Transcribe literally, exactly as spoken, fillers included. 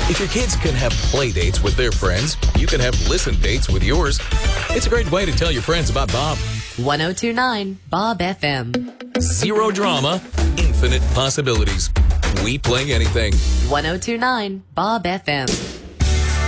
If your kids can have play dates with their friends, you can have listen dates with yours. It's a great way to tell your friends about Bob. one oh two point nine Bob F M. Zero drama, infinite possibilities. We play anything. one oh two point nine Bob F M.